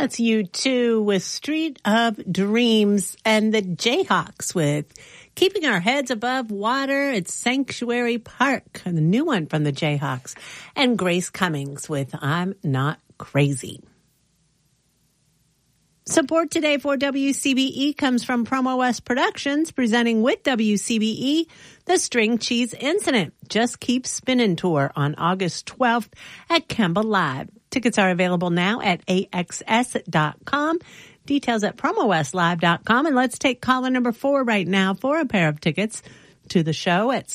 That's U2 with Street of Dreams, and the Jayhawks with Keeping Our Heads Above Water. It's Sanctuary Park, the new one from the Jayhawks. And Grace Cummings with I'm Not Crazy. Support today for WCBE comes from Promo West Productions, presenting with WCBE the String Cheese Incident. Just Keep Spinning Tour on August 12th at Kemba Live. Tickets are available now at AXS.com. Details at PromoWestLive.com. And let's take caller number 4 right now for a pair of tickets to the show at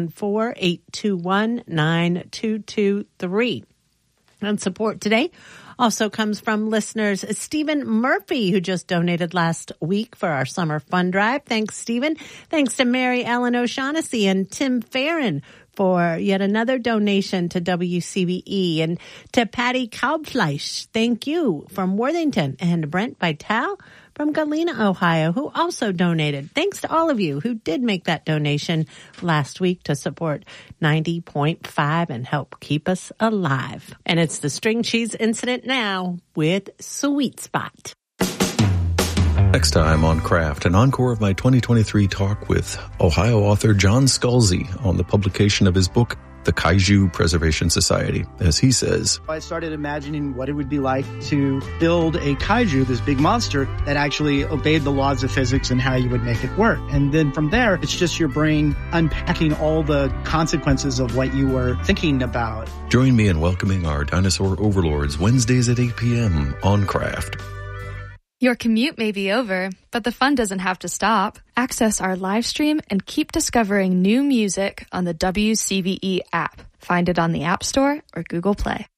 614-821-9223. And support today also comes from listeners Stephen Murphy, who just donated last week for our summer fund drive. Thanks, Stephen. Thanks to Mary Ellen O'Shaughnessy and Tim Farron for yet another donation to WCBE, and to Patty Kaufleisch, thank you, from Worthington, and Brent Vitale from Galena, Ohio, who also donated. Thanks to all of you who did make that donation last week to support 90.5 and help keep us alive. And it's the String Cheese Incident now with Sweet Spot. Next time on Craft, an encore of my 2023 talk with Ohio author John Scalzi on the publication of his book, The Kaiju Preservation Society. As he says, I started imagining what it would be like to build a kaiju, this big monster, that actually obeyed the laws of physics and how you would make it work. And then from there, it's just your brain unpacking all the consequences of what you were thinking about. Join me in welcoming our dinosaur overlords Wednesdays at 8 p.m. on Craft. Your commute may be over, but the fun doesn't have to stop. Access our live stream and keep discovering new music on the WCBE app. Find it on the App Store or Google Play.